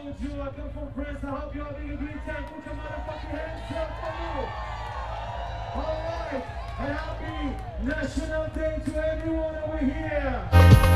told you I come from France. I hope y'all having a great time. Put your motherfucking hands up for me. Alright, and happy National Day to everyone over here.